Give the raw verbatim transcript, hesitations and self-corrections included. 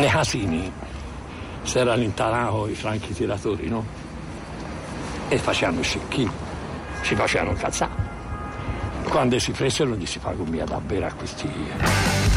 nei casini si era allintanato i franchi tiratori, no? E facevano scicchi, si facevano cazzare. Quando si presero gli si fa comia da bere a questi